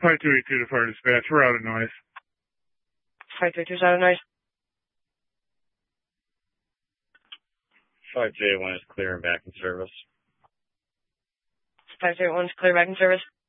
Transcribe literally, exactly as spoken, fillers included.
five two eight two to Fire Dispatch. We're out of noise. five two eight two is out of noise. five two eight one is clear and back in service. five two eight one is clear back in service.